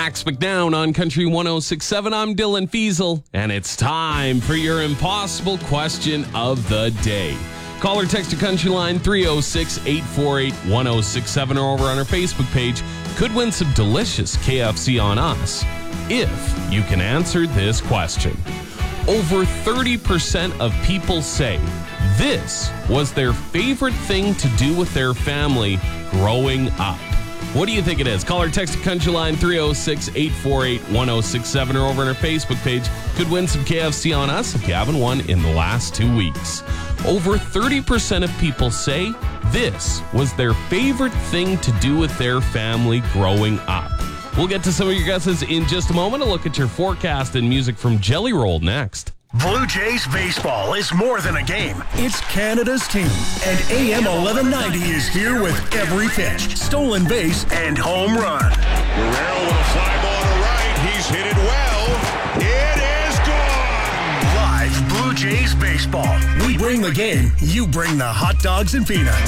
Max McNown on Country 106.7. I'm Dylan Fiesel, and it's time for your impossible question of the day. Call or text to Country Line 306-848-1067 or over on our Facebook page. Could win some delicious KFC on us if you can answer this question. Over 30% of people say this was their favorite thing to do with their family growing up. What do you think it is? Call or text to Country Line 306-848-1067 or over on our Facebook page. Could win some KFC on us if you haven't won in the last 2 weeks. Over 30% of people say this was their favorite thing to do with their family growing up. We'll get to some of your guesses in just a moment. A look at your forecast and music from Jelly Roll next. Blue Jays baseball is more than a game. It's Canada's team. And AM 1190 is here with every pitch, stolen base, and home run. Guerrero with a fly ball to right. He's hit it well. It is gone. Live Blue Jays baseball. We bring the game. You bring the hot dogs and peanuts.